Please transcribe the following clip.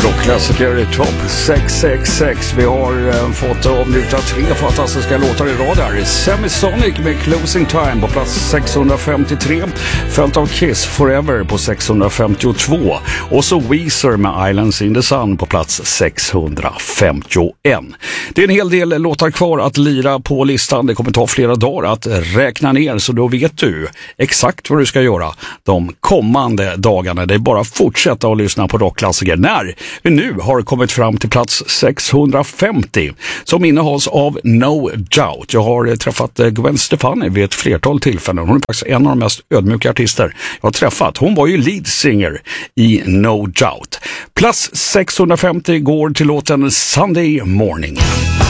Rockklassiker topp 666. Vi har fått avnjuta 3 fantastiska låtar i rad här. Semisonic med Closing Time på plats 653. Följt av Kiss Forever på 652. Och så Weezer med Islands in the Sun på plats 651. Det är en hel del låtar kvar att lira på listan. Det kommer ta flera dagar att räkna ner, så då vet du exakt vad du ska göra de kommande dagarna. Det är bara att fortsätta att lyssna på rockklassiker när vi nu har kommit fram till plats 650 som innehålls av No Doubt. Jag har träffat Gwen Stefani vid ett flertal tillfällen. Hon är faktiskt en av de mest ödmjuka artister jag har träffat. Hon var ju lead singer i No Doubt. Plats 650 går till låten Sunday Morning.